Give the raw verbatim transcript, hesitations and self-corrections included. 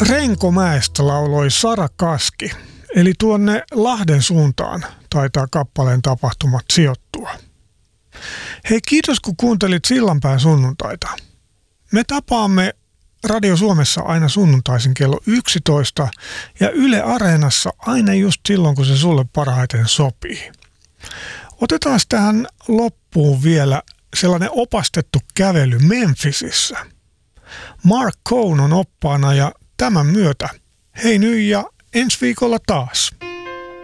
Renkomäestä lauloi Sara Kaski, eli tuonne Lahden suuntaan taitaa kappaleen tapahtumat sijoittua. Hei, kiitos kun kuuntelit Sillanpään sunnuntaita. Me tapaamme Radio Suomessa aina sunnuntaisin kello yksitoista ja Yle Areenassa aina just silloin, kun se sulle parhaiten sopii. Otetaan tähän loppuun vielä sellainen opastettu kävely Memphisissä. Mark Cohn on oppaana ja tämän myötä hei nyt ja ensi viikolla taas.